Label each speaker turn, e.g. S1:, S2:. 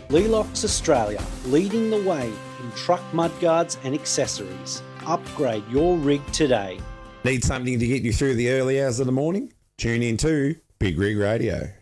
S1: Lelox Australia, leading the way in truck mudguards and accessories. Upgrade your rig today.
S2: Need something to get you through the early hours of the morning? Tune in to Big Rig Radio.